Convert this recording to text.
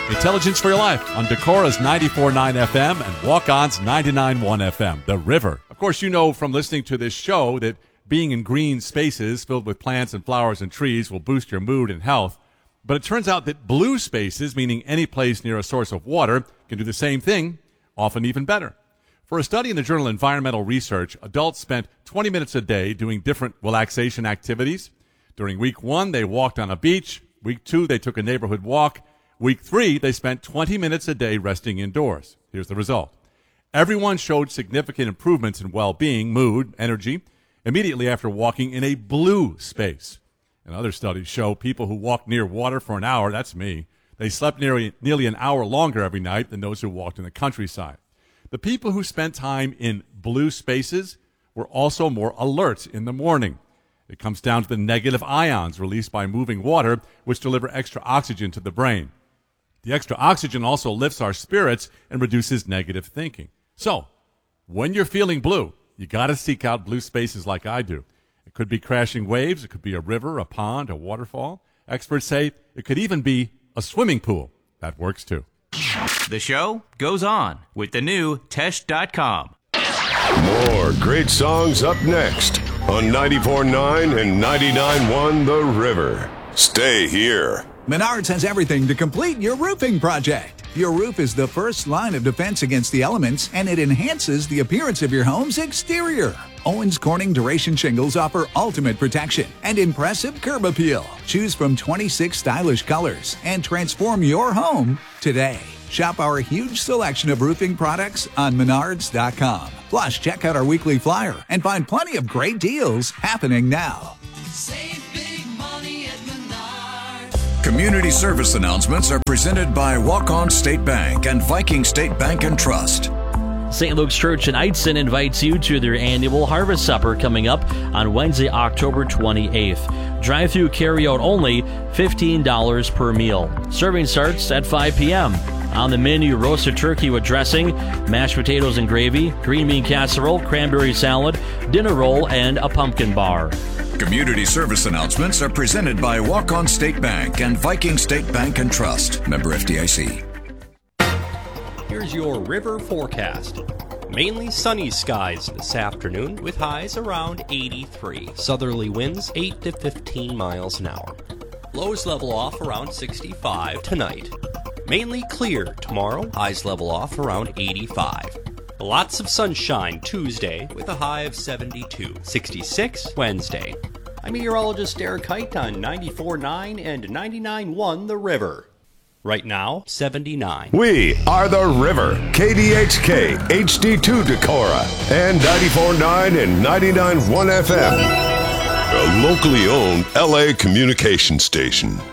Intelligence for Your Life on Decora's 94.9 FM and Walk-On's 99.1 FM, The River. Of course, you know from listening to this show that being in green spaces filled with plants and flowers and trees will boost your mood and health. But it turns out that blue spaces, meaning any place near a source of water, can do the same thing, often even better. For a study in the journal Environmental Research, adults spent 20 minutes a day doing different relaxation activities. During week 1, they walked on a beach. Week 2, they took a neighborhood walk. Week 3, they spent 20 minutes a day resting indoors. Here's the result. Everyone showed significant improvements in well-being, mood, energy, immediately after walking in a blue space. And other studies show people who walk near water for an hour, that's me, they slept nearly an hour longer every night than those who walked in the countryside. The people who spent time in blue spaces were also more alert in the morning. It comes down to the negative ions released by moving water, which deliver extra oxygen to the brain. The extra oxygen also lifts our spirits and reduces negative thinking. So, when you're feeling blue, you got to seek out blue spaces like I do. It could be crashing waves, it could be a river, a pond, a waterfall. Experts say it could even be a swimming pool. That works too. The show goes on with the new Tesh.com. More great songs up next on 94.9 and 99.1 The River. Stay here. Menards has everything to complete your roofing project. Your roof is the first line of defense against the elements, and it enhances the appearance of your home's exterior. Owens Corning Duration Shingles offer ultimate protection and impressive curb appeal. Choose from 26 stylish colors and transform your home today. Shop our huge selection of roofing products on Menards.com. Plus, check out our weekly flyer and find plenty of great deals happening now. Save big money at Menards. Community service announcements are presented by Walk-On State Bank and Viking State Bank and Trust. St. Luke's Church in Eitzen invites you to their annual Harvest Supper coming up on Wednesday, October 28th. Drive-through carry-out only, $15 per meal. Serving starts at 5 p.m. On the menu, roasted turkey with dressing, mashed potatoes and gravy, green bean casserole, cranberry salad, dinner roll, and a pumpkin bar. Community service announcements are presented by Walk-On State Bank and Viking State Bank and Trust. Member FDIC. Here's your river forecast. Mainly sunny skies this afternoon with highs around 83. Southerly winds 8 to 15 miles an hour. Lows level off around 65 tonight. Mainly clear tomorrow, highs level off around 85. Lots of sunshine Tuesday with a high of 72. 66 Wednesday. I'm meteorologist Derek Height on 94.9 and 99.1 The River. Right now, 79. We are The River, KDHK, HD2 Decorah, and 94.9 and 99.1 FM. A locally owned LA communication station.